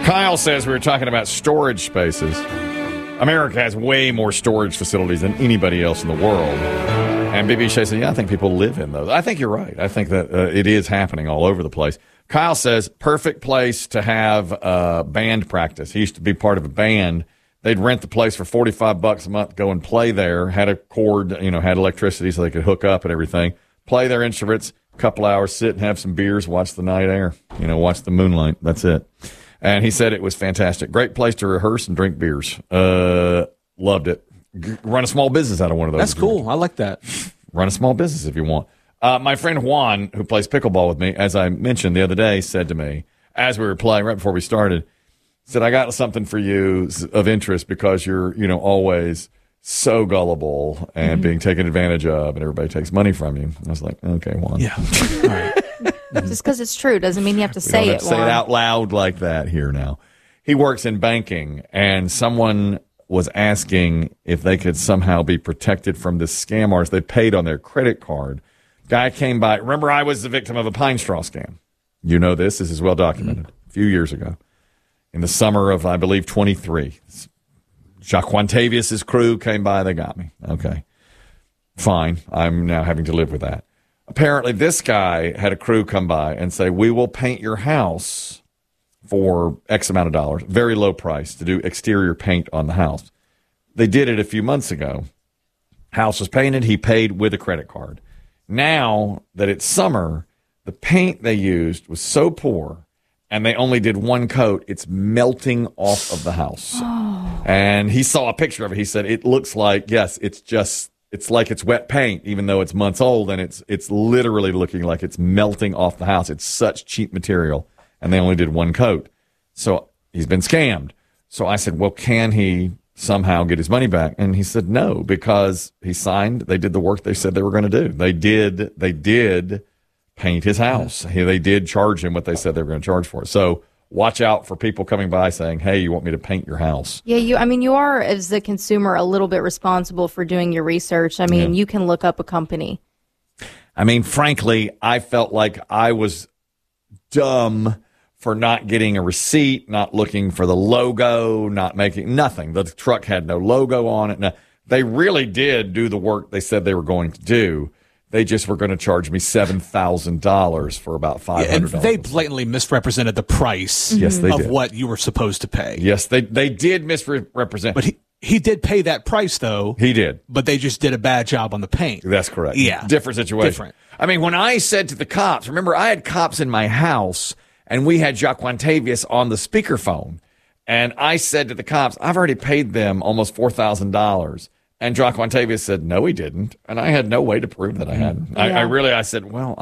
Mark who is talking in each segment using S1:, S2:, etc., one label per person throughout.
S1: Kyle says we were talking about storage spaces. America has way more storage facilities than anybody else in the world. And BB Shea said, yeah, I think people live in those. I think you're right. I think that it is happening all over the place. Kyle says, perfect place to have band practice. He used to be part of a band. They'd rent the place for $45 a month, go and play there, had a cord, had electricity so they could hook up and everything, play their instruments, a couple hours, sit and have some beers, watch the night air, watch the moonlight. That's it. And he said it was fantastic. Great place to rehearse and drink beers. Loved it. Run a small business out of one of those.
S2: That's cool. I like that.
S1: Run a small business if you want. My friend Juan, who plays pickleball with me, as I mentioned the other day, said to me, as we were playing right before we started, said, I got something for you of interest because you're, always so gullible and being taken advantage of and everybody takes money from you. I was like, okay, Juan.
S2: Yeah. All right.
S3: Just because it's true doesn't mean you have to say it.
S1: Say it out loud like that here now. He works in banking, and someone was asking if they could somehow be protected from this scam artist. They paid on their credit card. Guy came by. Remember, I was the victim of a pine straw scam. You know this. This is well documented. A few years ago. In the summer of, I believe, 23. Jaquantavius' crew came by. They got me. Okay. Fine. I'm now having to live with that. Apparently, this guy had a crew come by and say, we will paint your house for X amount of dollars, very low price, to do exterior paint on the house. They did it a few months ago. House was painted. He paid with a credit card. Now that it's summer, the paint they used was so poor, and they only did one coat, it's melting off of the house. Oh. And he saw a picture of it. He said, it looks like, yes, it's like it's wet paint, even though it's months old, and it's literally looking like it's melting off the house. It's such cheap material, and they only did one coat. So he's been scammed. So I said, well, can he somehow get his money back? And he said no, because he signed. They did the work they said they were going to do. They did paint his house. They did charge him what they said they were going to charge for it. So watch out for people coming by saying, hey, you want me to paint your house?
S3: Yeah, you are, as the consumer, a little bit responsible for doing your research. You can look up a company.
S1: Frankly, I felt like I was dumb for not getting a receipt, not looking for the logo, not making nothing. The truck had no logo on it. No, they really did do the work they said they were going to do. They just were going to charge me $7,000 for about $500.
S2: And they blatantly misrepresented the price of what you were supposed to pay.
S1: Yes, they did misrepresent.
S2: But he did pay that price, though.
S1: He did.
S2: But they just did a bad job on the paint.
S1: That's correct.
S2: Yeah.
S1: Different situation. When I said to the cops, remember, I had cops in my house, and we had Jaquantavius on the speakerphone. And I said to the cops, I've already paid them almost $4,000. And Jaquantavius said, no, he didn't. And I had no way to prove that I hadn't. Yeah. I said, well,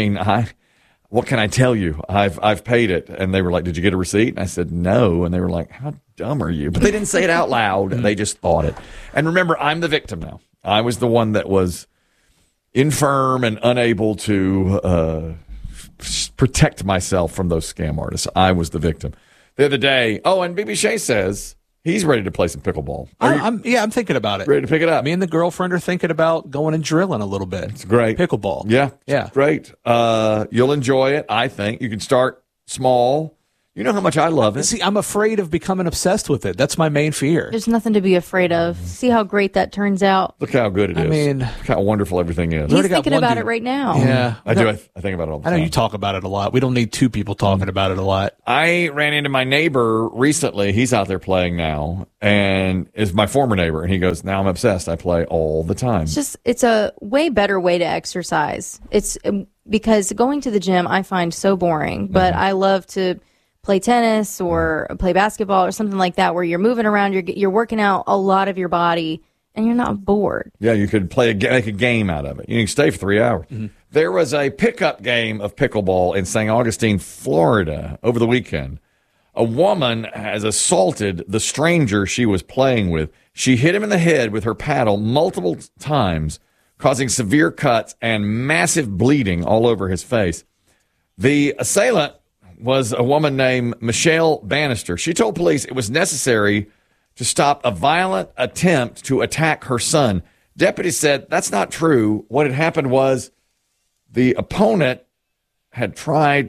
S1: what can I tell you? I've paid it. And they were like, did you get a receipt? And I said, no. And they were like, how dumb are you? But they didn't say it out loud. They just thought it. And remember, I'm the victim now. I was the one that was infirm and unable to protect myself from those scam artists. I was the victim. The other day, and BB Shea says he's ready to play some pickleball.
S2: I'm thinking about it.
S1: Ready to pick it up.
S2: Me and the girlfriend are thinking about going and drilling a little bit.
S1: It's great.
S2: Pickleball.
S1: Yeah. Great. You'll enjoy it, I think. You can start small. You know how much I love it.
S2: See, I'm afraid of becoming obsessed with it. That's my main fear.
S3: There's nothing to be afraid of. See how great that turns out.
S1: Look how good it is. Look how wonderful everything is.
S3: He's thinking about it right now.
S2: Yeah.
S1: I do. I think about it all the time.
S2: I know you talk about it a lot. We don't need two people talking about it a lot.
S1: I ran into my neighbor recently. He's out there playing now, and is my former neighbor. And he goes, now I'm obsessed. I play all the time.
S3: It's a way better way to exercise. It's because going to the gym I find so boring, but I love to play tennis or play basketball or something like that, where you're moving around, you're working out a lot of your body, and you're not bored.
S1: Yeah, you could make a game out of it. You can stay for 3 hours. Mm-hmm. There was a pickup game of pickleball in St. Augustine, Florida, over the weekend. A woman has assaulted the stranger she was playing with. She hit him in the head with her paddle multiple times, causing severe cuts and massive bleeding all over his face. The assailant was a woman named Michelle Bannister. She told police it was necessary to stop a violent attempt to attack her son. Deputies said that's not true. What had happened was the opponent had tried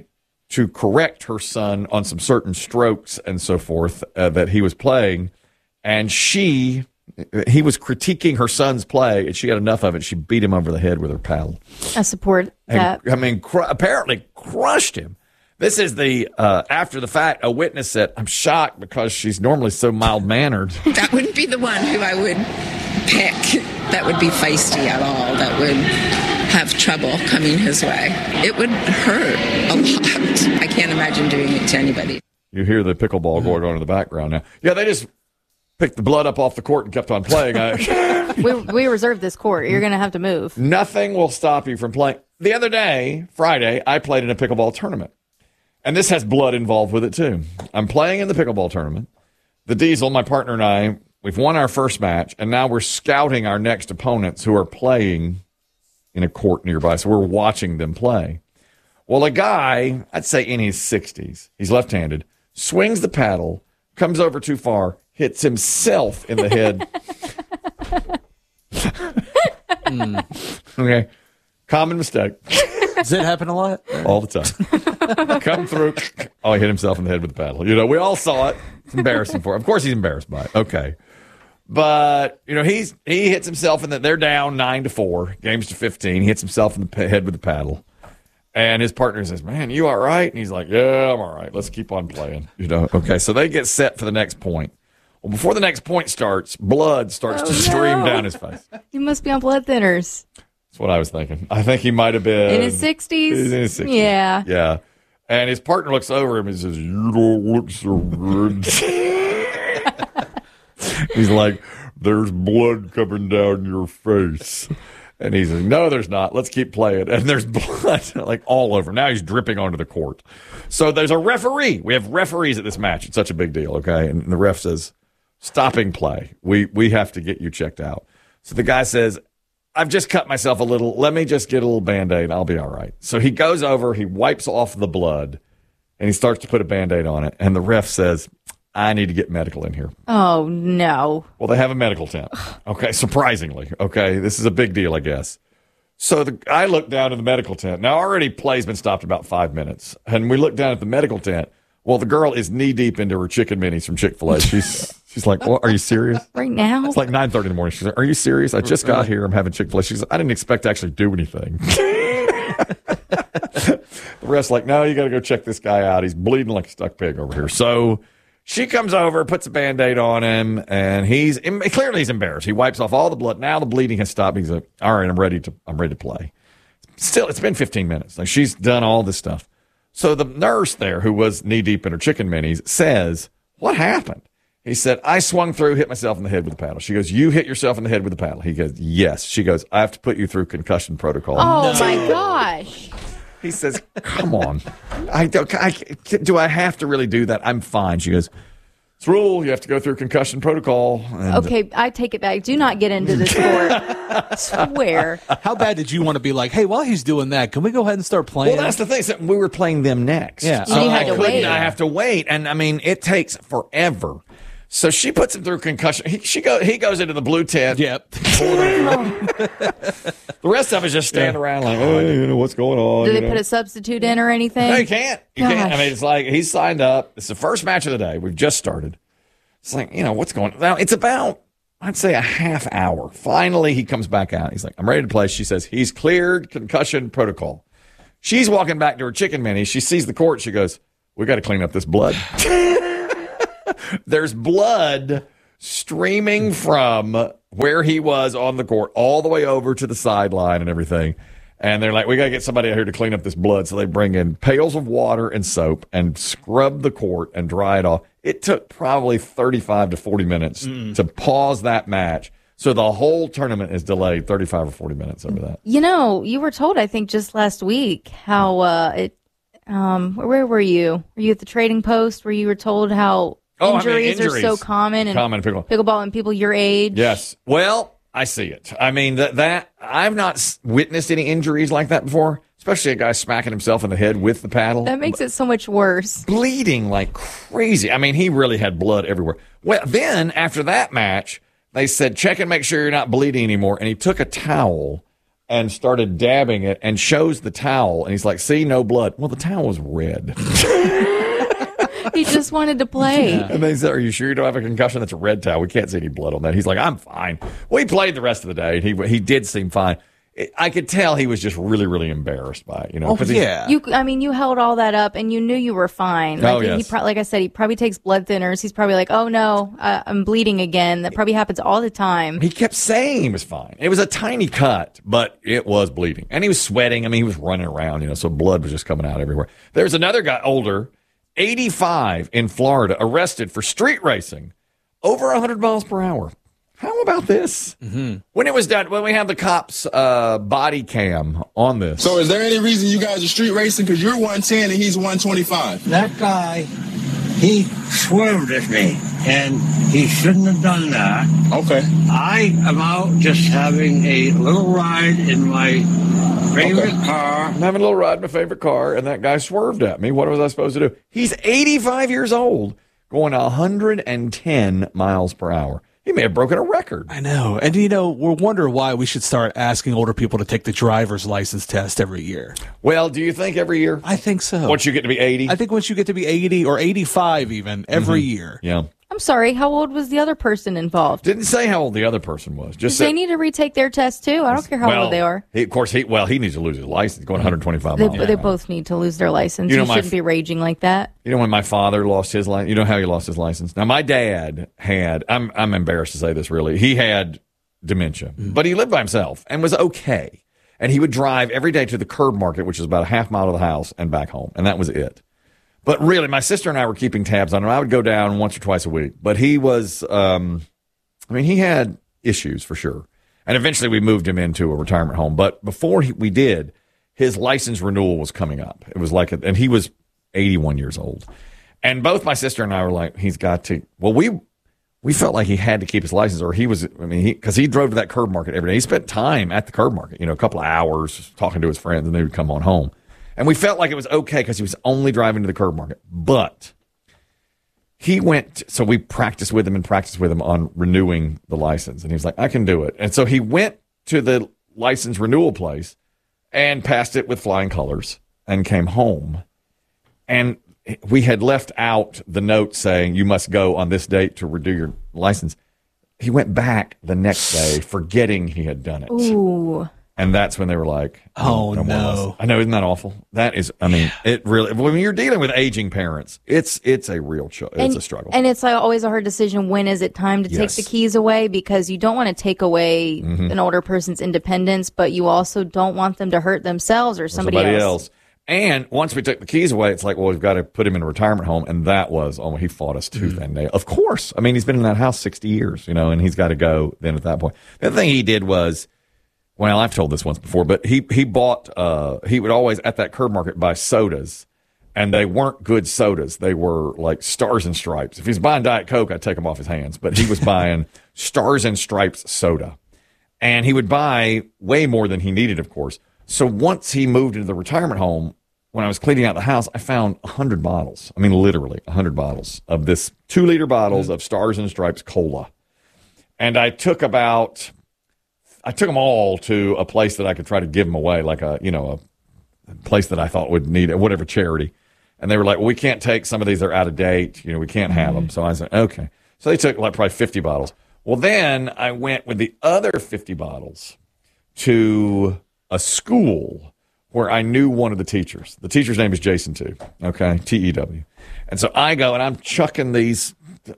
S1: to correct her son on some certain strokes and so forth that he was playing. And he was critiquing her son's play, and she got enough of it. She beat him over the head with her paddle.
S3: I support that.
S1: Apparently crushed him. This is the, after the fact, a witness said, I'm shocked because she's normally so mild-mannered.
S4: That wouldn't be the one who I would pick that would be feisty at all, that would have trouble coming his way. It would hurt a lot. I can't imagine doing it to anybody.
S1: You hear the pickleball going on in the background now. Yeah, they just picked the blood up off the court and kept on playing.
S3: We reserved this court. You're going to have to move.
S1: Nothing will stop you from playing. The other day, Friday, I played in a pickleball tournament. And this has blood involved with it, too. I'm playing in the pickleball tournament. The Diesel, my partner, and I, we've won our first match, and now we're scouting our next opponents who are playing in a court nearby. So we're watching them play. Well, a guy, I'd say in his 60s, he's left-handed, swings the paddle, comes over too far, hits himself in the head. Okay. Common mistake.
S2: Does it happen a lot?
S1: All the time. Come through. Oh, he hit himself in the head with the paddle. You know, we all saw it. It's embarrassing for him. Of course he's embarrassed by it. Okay. But, you know, he hits himself in the, they're down 9-4, games to 15. He hits himself in the head with the paddle. And his partner says, man, you all right? And he's like, yeah, I'm all right. Let's keep on playing. You know, okay. So they get set for the next point. Well, before the next point starts, blood starts to stream down his face.
S3: He must be on blood thinners.
S1: That's what I was thinking. I think he might have been
S3: in his 60s.
S1: In his 60s.
S3: Yeah.
S1: Yeah. And his partner looks over him and says, you don't look so good. He's like, there's blood coming down your face. And he's like, no, there's not. Let's keep playing. And there's blood like all over. Now he's dripping onto the court. So there's a referee. We have referees at this match. It's such a big deal, okay? And the ref says, stopping play. We have to get you checked out. So the guy says, I've just cut myself a little. Let me just get a little Band-Aid. I'll be all right. So he goes over, he wipes off the blood, and he starts to put a Band-Aid on it. And the ref says, I need to get medical in here.
S3: Oh, no.
S1: Well, they have a medical tent. Okay, surprisingly. Okay, this is a big deal, I guess. So I look down in the medical tent. Now, already play's been stopped about 5 minutes. And we look down at the medical tent. Well, the girl is knee-deep into her chicken minis from Chick-fil-A. She's like, well, are you serious?
S3: Right now?
S1: It's like 9:30 in the morning. She's like, are you serious? I just got here. I'm having Chick-fil-A. She's like, I didn't expect to actually do anything. The ref's like, no, you got to go check this guy out. He's bleeding like a stuck pig over here. So she comes over, puts a Band-Aid on him, and clearly he's embarrassed. He wipes off all the blood. Now the bleeding has stopped. He's like, all right, I'm ready to play. Still, it's been 15 minutes. Like, she's done all this stuff. So the nurse there, who was knee-deep in her chicken minis, says, what happened? He said, I swung through, hit myself in the head with the paddle. She goes, you hit yourself in the head with the paddle? He goes, yes. She goes, I have to put you through concussion protocol.
S3: Oh, my gosh.
S1: He says, come on. Do I have to really do that? I'm fine. She goes, it's rule. You have to go through concussion protocol. And
S3: okay, I take it back. Do not get into this sport. I swear.
S2: How bad did you want to be like, hey, while he's doing that, can we go ahead and start playing?
S1: Well, that's the thing. So we were playing them next.
S2: Yeah.
S3: So you had to wait.
S1: I have to wait. And, I mean, it takes forever. So she puts him through concussion. He goes into the blue tent.
S2: Yep.
S1: The rest of us just stand around like, oh, you know, what's going on?
S3: Do they put a substitute in or anything?
S1: No, you can't. You can't. I mean, it's like he's signed up. It's the first match of the day. We've just started. It's like, you know, what's going on? Now, it's about, I'd say, a half hour. Finally, he comes back out. He's like, I'm ready to play. She says, he's cleared concussion protocol. She's walking back to her chicken mini. She sees the court. She goes, we got to clean up this blood. There's blood streaming from where he was on the court all the way over to the sideline and everything. And they're like, we got to get somebody out here to clean up this blood. So they bring in pails of water and soap and scrub the court and dry it off. It took probably 35 to 40 minutes to pause that match. So the whole tournament is delayed 35 or 40 minutes over that.
S3: You know, you were told, I think, just last week how where were you? Were you at the Trading Post where you were told how injuries are so common in pickleball and people your age?
S1: Yes. Well, I see it. I mean, that I've not witnessed any injuries like that before, especially a guy smacking himself in the head with the paddle.
S3: That makes it so much worse.
S1: Bleeding like crazy. I mean, he really had blood everywhere. Well, then after that match, they said, check and make sure you're not bleeding anymore. And he took a towel and started dabbing it and shows the towel. And he's like, see, no blood. Well, the towel was red.
S3: He just wanted to play.
S1: Yeah. And they said, are you sure you don't have a concussion? That's a red towel. We can't see any blood on that. He's like, I'm fine. Well, he played the rest of the day. And he did seem fine. I could tell he was just really, really embarrassed by it,
S2: Oh, yeah.
S3: You held all that up, and you knew you were fine. Like,
S1: yes.
S3: Like I said, he probably takes blood thinners. He's probably like, oh, no, I'm bleeding again. That probably happens all the time.
S1: He kept saying he was fine. It was a tiny cut, but it was bleeding. And he was sweating. I mean, he was running around, so blood was just coming out everywhere. There's another guy, older, 85, in Florida, arrested for street racing over 100 miles per hour. How about this? Mm-hmm. When it was done, when we have the cops' body cam on this.
S5: So is there any reason you guys are street racing? Because you're 110 and he's 125.
S6: That guy, he swerved at me, and he shouldn't have done that.
S5: Okay.
S6: I am out just having a little ride in my favorite car.
S1: I'm having a little ride in my favorite car, and that guy swerved at me. What was I supposed to do? He's 85 years old, going 110 miles per hour. He may have broken a record.
S2: I know. And, we're wondering why we should start asking older people to take the driver's license test every year.
S1: Well, do you think every year?
S2: I think so.
S1: Once you get to be 80?
S2: I think once you get to be 80 or 85 even, every year.
S1: Yeah.
S3: I'm sorry, how old was the other person involved?
S1: Didn't say how old the other person was. Just
S3: they need to retake their test, too. I don't care how old they are.
S1: He needs to lose his license, going 125 miles.
S3: They both need to lose their license. You shouldn't be raging like that.
S1: You know when my father lost his license? You know how he lost his license? Now, my dad had, I'm embarrassed to say this really, he had dementia, but he lived by himself and was okay. And he would drive every day to the Curb Market, which is about a half mile to the house, and back home. And that was it. But really, my sister and I were keeping tabs on him. I would go down once or twice a week. But he was, he had issues for sure. And eventually we moved him into a retirement home. But before we did, his license renewal was coming up. It was like, and he was 81 years old. And both my sister and I were like, he's got to, well, we felt like he had to keep his license, or because he drove to that Curb Market every day. He spent time at the Curb Market, a couple of hours talking to his friends, and then he would come on home. And we felt like it was okay because he was only driving to the Curb Market. But he went, so we practiced with him on renewing the license. And he was like, I can do it. And so he went to the license renewal place and passed it with flying colors and came home. And we had left out the note saying you must go on this date to renew your license. He went back the next day forgetting he had done it.
S3: Ooh.
S1: And that's when they were like,
S2: oh, no.
S1: I know, isn't that awful? That is, it really, when you're dealing with aging parents, it's a real it's a struggle.
S3: And it's like always a hard decision. When is it time to take the keys away? Because you don't want to take away an older person's independence, but you also don't want them to hurt themselves or somebody else.
S1: And once we took the keys away, it's like, well, we've got to put him in a retirement home. And that was, he fought us tooth and nail. Of course. He's been in that house 60 years, and he's got to go then at that point. The other thing he did was, well, I've told this once before, but he bought, he would always at that Curb Market buy sodas, and they weren't good sodas. They were like Stars and Stripes. If he's buying Diet Coke, I'd take them off his hands, but he was buying Stars and Stripes soda. And he would buy way more than he needed, of course. So once he moved into the retirement home, when I was cleaning out the house, I found 100 bottles. Literally 100 bottles of this 2-liter bottles of Stars and Stripes cola. And I took them all to a place that I could try to give them away, like a place that I thought would need it, whatever charity. And they were like, well, we can't take some of these. They're out of date. We can't have them. So I said, okay. So they took like probably 50 bottles. Well, then I went with the other 50 bottles to a school where I knew one of the teachers. The teacher's name is Jason Tew. Okay. T-E-W. And so I go and I'm chucking these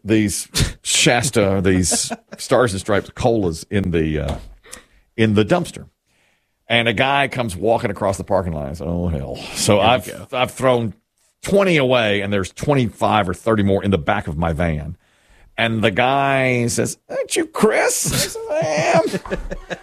S1: Shasta, these Stars and Stripes colas in the dumpster. And a guy comes walking across the parking lot. I said, oh, hell. So I've thrown 20 away, and there's 25 or 30 more in the back of my van. And the guy says, aren't you Chris? I said, I am.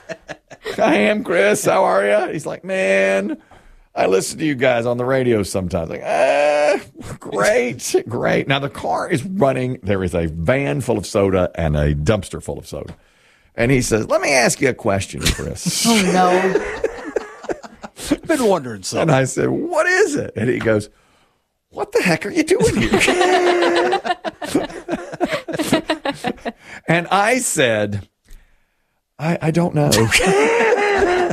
S1: I am, Chris. How are you? He's like, man, I listen to you guys on the radio sometimes. Like, great. Now, the car is running. There is a van full of soda and a dumpster full of soda. And he says, let me ask you a question, Chris.
S3: Oh, no.
S2: I've been wondering something.
S1: And I said, what is it? And he goes, what the heck are you doing here? And I said, I don't know.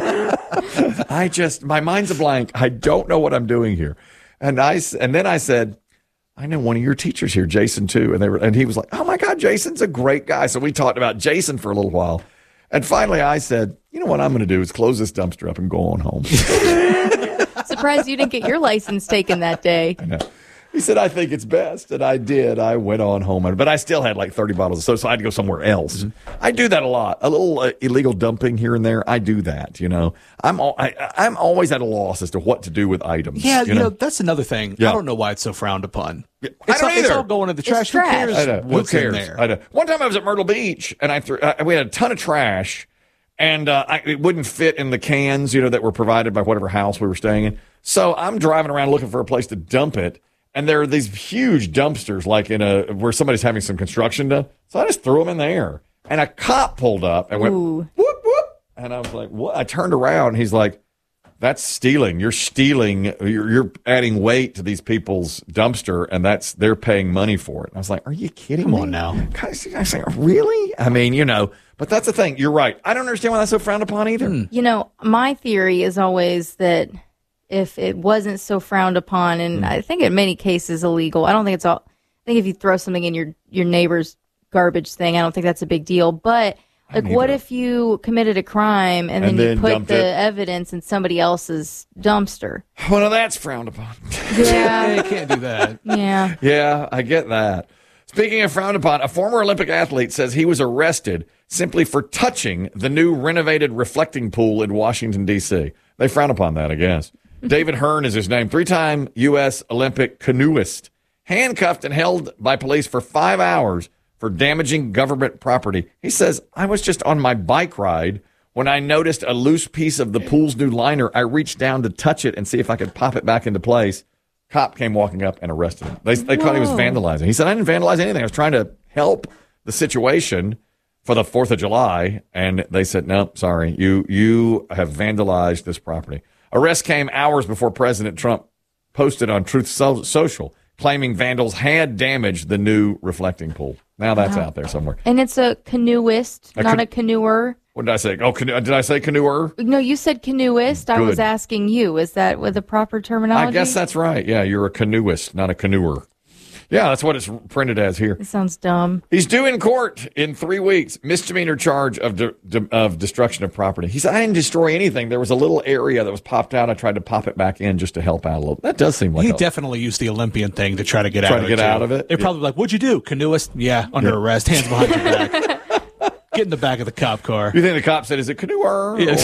S1: My mind's a blank. I don't know what I'm doing here. And then I said, I know one of your teachers here, Jason, too. And he was like, oh my God, Jason's a great guy. So we talked about Jason for a little while. And finally I said, you know what I'm going to do is close this dumpster up and go on home.
S3: Surprised you didn't get your license taken that day.
S1: I know. He said, I think it's best. And I did. I went on home. But I still had like 30 bottles of soda, so I had to go somewhere else. Mm-hmm. I do that a lot. A little illegal dumping here and there. I do that, you know. I'm always at a loss as to what to do with items.
S2: Yeah, you know that's another thing. Yeah. I don't know why it's so frowned upon.
S1: I don't either.
S2: It's all going to the trash. Who cares?
S1: I know.
S2: What's
S1: Who cares?
S2: in there?
S1: I know. One time I was at Myrtle Beach, and we had a ton of trash, and it wouldn't fit in the cans, you know, that were provided by whatever house we were staying in. So I'm driving around looking for a place to dump it. And there are these huge dumpsters, like where somebody's having some construction done. So I just threw them in there. And a cop pulled up and went, whoop, whoop. And I was like, what? I turned around. And he's like, that's stealing. You're stealing. You're adding weight to these people's dumpster, and they're paying money for it. And I was like, are you kidding me?
S2: Come on now.
S1: I say, really? I mean, you know, but that's the thing. You're right. I don't understand why that's so frowned upon either.
S3: You know, my theory is always that if it wasn't so frowned upon, and I think in many cases illegal, I don't think it's all. I think if you throw something in your neighbor's garbage thing, I don't think that's a big deal. But like, what if you committed a crime and then you put the evidence in somebody else's dumpster?
S1: Well, that's frowned upon.
S3: Yeah,
S2: you can't do that.
S3: Yeah,
S1: yeah, I get that. Speaking of frowned upon, a former Olympic athlete says he was arrested simply for touching the new renovated reflecting pool in Washington, D.C. They frown upon that, I guess. David Hearn is his name, three-time U.S. Olympic canoeist, handcuffed and held by police for 5 hours for damaging government property. He says, I was just on my bike ride when I noticed a loose piece of the pool's new liner. I reached down to touch it and see if I could pop it back into place. Cop came walking up and arrested him. They thought he was vandalizing. He said, I didn't vandalize anything. I was trying to help the situation for the 4th of July. And they said, no, sorry, you have vandalized this property. Arrest came hours before President Trump posted on Truth Social, claiming vandals had damaged the new reflecting pool. Now that's out there somewhere.
S3: And it's a canoeist, not a canoer.
S1: What did I say? Oh, did I say canoer?
S3: No, you said canoeist. I was asking you. Is that with the proper terminology?
S1: I guess that's right. Yeah, you're a canoeist, not a canoer. Yeah, that's what it's printed as here.
S3: It sounds dumb.
S1: He's due in court in 3 weeks. Misdemeanor charge of destruction of property. He said, I didn't destroy anything. There was a little area that was popped out. I tried to pop it back in just to help out a little. That does seem like
S2: he definitely used the Olympian thing to try to get out of it. They're probably like, what'd you do? Canoeist? Yeah, under arrest. Hands behind your back. Get in the back of the cop car.
S1: You think the cop said, is it canoer? Yes.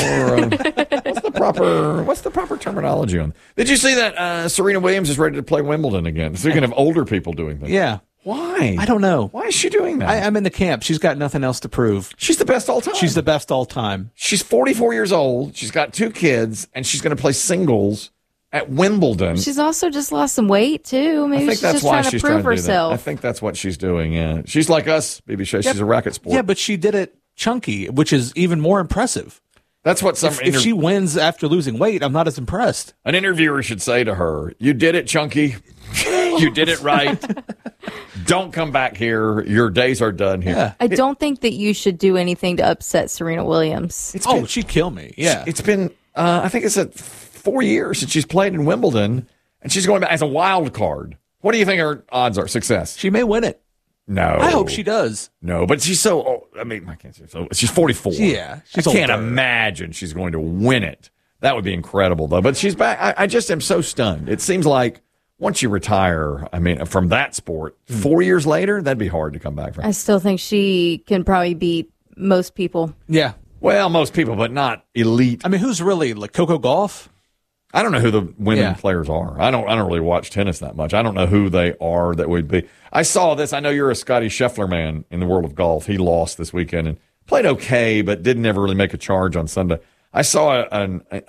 S1: Or what's the proper terminology on? Did you see that Serena Williams is ready to play Wimbledon again? Speaking of older people doing things.
S2: Yeah.
S1: Why?
S2: I don't know.
S1: Why is she doing that?
S2: I'm in the camp. She's got nothing else to prove.
S1: She's the best all time.
S2: She's the best all time.
S1: She's 44 years old. She's got 2 kids, and she's going to play singles at Wimbledon.
S3: She's also just lost some weight, too. Maybe she's just trying to prove herself.
S1: I think that's what she's doing, yeah. She's like us, BB Shea. She's a racket sport.
S2: Yeah, but she did it chunky, which is even more impressive.
S1: That's what
S2: if she wins after losing weight, I'm not as impressed.
S1: An interviewer should say to her, you did it, chunky. You did it right. Don't come back here. Your days are done here.
S2: Yeah.
S3: I don't think that you should do anything to upset Serena Williams.
S2: She'd kill me. Yeah.
S1: It's been, I think it's 4 years since she's played in Wimbledon, and she's going back as a wild card. What do you think her odds are? Success?
S2: She may win it.
S1: No.
S2: I hope she does.
S1: No, but she's so old. I mean, I can't say so. She's 44.
S2: Yeah.
S1: I can't imagine she's going to win it. That would be incredible, though. But she's back. I just am so stunned. It seems like once you retire, I mean, from that sport, 4 years later, that'd be hard to come back from.
S3: I still think she can probably beat most people.
S2: Yeah.
S1: Well, most people, but not elite.
S2: I mean, who's really, like Coco Gauff?
S1: I don't know who the women players are. I don't really watch tennis that much. I don't know who they are that would be. I saw this. I know you're a Scotty Scheffler man in the world of golf. He lost this weekend and played okay, but didn't ever really make a charge on Sunday. I saw